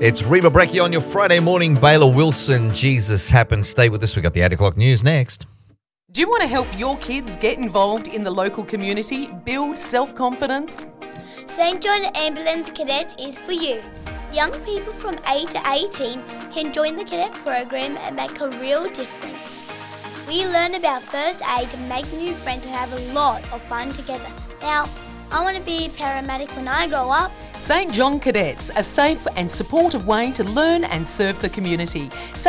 It's Reba Brecchi on your Friday morning. Baylor Wilson, Jesus Happens. Stay with us. We got the 8 o'clock news next. Do you want to help your kids get involved in the local community, build self-confidence? St John Ambulance Cadets is for you. Young people from 8 to 18 can join the cadet program and make a real difference. We learn about first aid to make new friends and have a lot of fun together. Now, I want to be a paramedic when I grow up. St John Cadets, a safe and supportive way to learn and serve the community.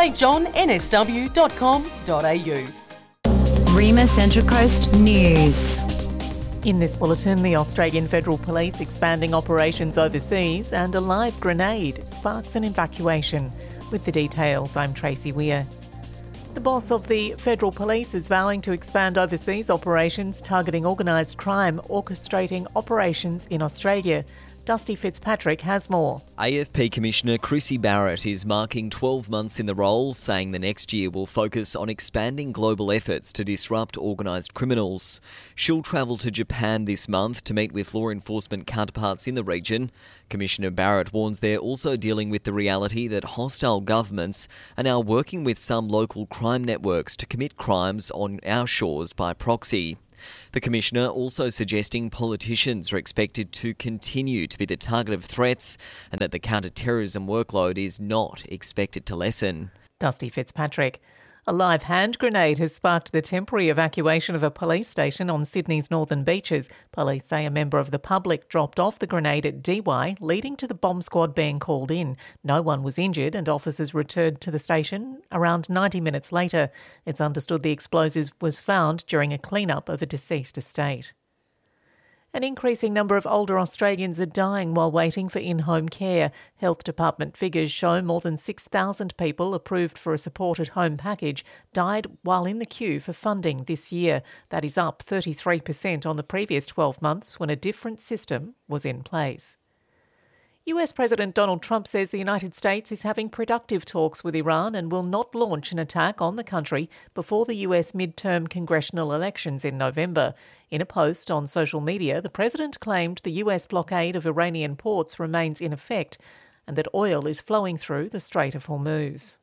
stjohnsw.com.au. Rema Central Coast News. In this bulletin, the Australian Federal Police expanding operations overseas and a live grenade sparks an evacuation. With the details, I'm Tracy Weir. The boss of the Federal Police is vowing to expand overseas operations targeting organised crime, orchestrating operations in Australia. Dusty Fitzpatrick has more. AFP Commissioner Chrissy Barrett is marking 12 months in the role, saying the next year will focus on expanding global efforts to disrupt organised criminals. She'll travel to Japan this month to meet with law enforcement counterparts in the region. Commissioner Barrett warns they're also dealing with the reality that hostile governments are now working with some local crime networks to commit crimes on our shores by proxy. The Commissioner also suggesting politicians are expected to continue to be the target of threats and that the counter-terrorism workload is not expected to lessen. Dusty Fitzpatrick. A live hand grenade has sparked the temporary evacuation of a police station on Sydney's northern beaches. Police say a member of the public dropped off the grenade at Dee Why, leading to the bomb squad being called in. No one was injured and officers returned to the station around 90 minutes later. It's understood the explosive was found during a clean-up of a deceased estate. An increasing number of older Australians are dying while waiting for in-home care. Health Department figures show more than 6,000 people approved for a supported home package died while in the queue for funding this year. That is up 33% on the previous 12 months when a different system was in place. US President Donald Trump says the United States is having productive talks with Iran and will not launch an attack on the country before the US midterm congressional elections in November. In a post on social media, the president claimed the US blockade of Iranian ports remains in effect and that oil is flowing through the Strait of Hormuz.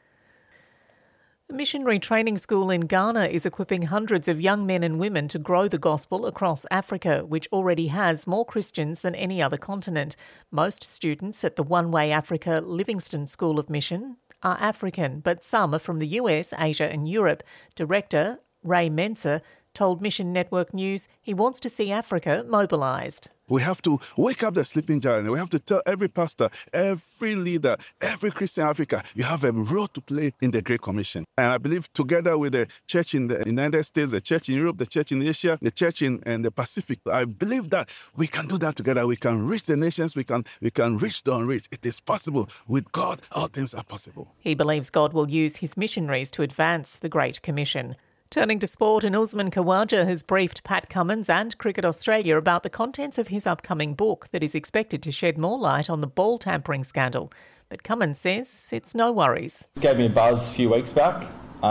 The Missionary Training School in Ghana is equipping hundreds of young men and women to grow the gospel across Africa, which already has more Christians than any other continent. Most students at the One Way Africa Livingston School of Mission are African, but some are from the US, Asia and Europe. Director Ray Mensah told Mission Network News he wants to see Africa mobilised. We have to wake up the sleeping giant. We have to tell every pastor, every leader, every Christian in Africa, you have a role to play in the Great Commission. And I believe together with the church in the United States, the church in Europe, the church in Asia, the church in the Pacific, I believe that we can do that together. We can reach the nations. We can reach the unreached. It is possible. With God, all things are possible. He believes God will use his missionaries to advance the Great Commission. Turning to sport, and Usman Khawaja has briefed Pat Cummins and Cricket Australia about the contents of his upcoming book that is expected to shed more light on the ball tampering scandal. But Cummins says it's no worries. He gave me a buzz a few weeks back,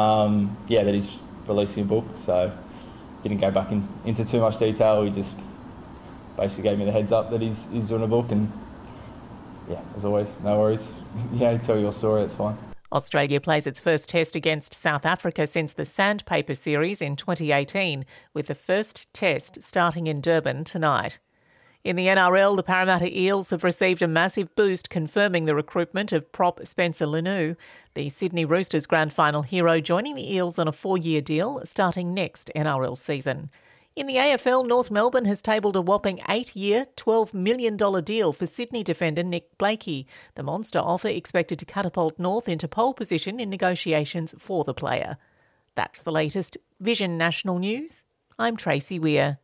that he's releasing a book, so didn't go back into too much detail. He just basically gave me the heads up that he's doing a book, and as always, no worries. Tell your story, it's fine. Australia plays its first test against South Africa since the Sandpaper Series in 2018, with the first test starting in Durban tonight. In the NRL, the Parramatta Eels have received a massive boost confirming the recruitment of prop Spencer Leniu, the Sydney Roosters grand final hero, joining the Eels on a 4-year deal starting next NRL season. In the AFL, North Melbourne has tabled a whopping 8-year, $12 million deal for Sydney defender Nick Blakey. The monster offer expected to catapult North into pole position in negotiations for the player. That's the latest Vision National News. I'm Tracy Weir.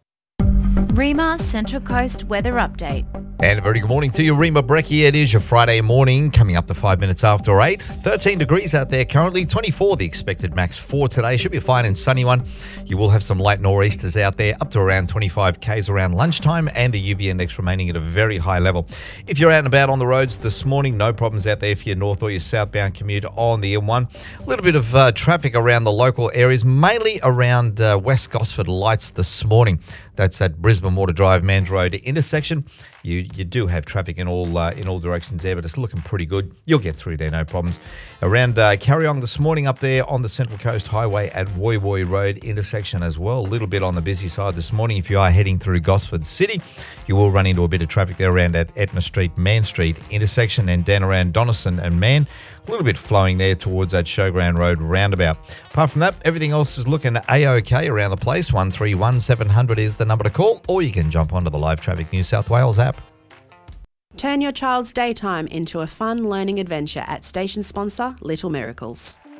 Rema Central Coast Weather Update. And a very good morning to you, Reba Brecchi. It is your Friday morning, coming up to 5 minutes after 8. 13 degrees out there currently, 24 the expected max for today. Should be a fine and sunny one. You will have some light nor'easters out there, up to around 25 k's around lunchtime, and the UV index remaining at a very high level. If you're out and about on the roads this morning, no problems out there for your north or your southbound commute on the M1. A little bit of traffic around the local areas, mainly around West Gosford Lights this morning. That's at Brisbane Water Drive, Mans Road intersection. You do have traffic in all directions there, but it's looking pretty good. You'll get through there, no problems. Around Carryong this morning up there on the Central Coast Highway at Woy Woy Road intersection as well. A little bit on the busy side this morning. If you are heading through Gosford City, you will run into a bit of traffic there around at Etna Street, Man Street intersection, and down around Donaldson and Man. A little bit flowing there towards that Showground Road roundabout. Apart from that, everything else is looking A-OK around the place. 131 700 is the number to call, or you can jump onto the Live Traffic New South Wales app. Turn your child's daytime into a fun learning adventure at station sponsor Little Miracles.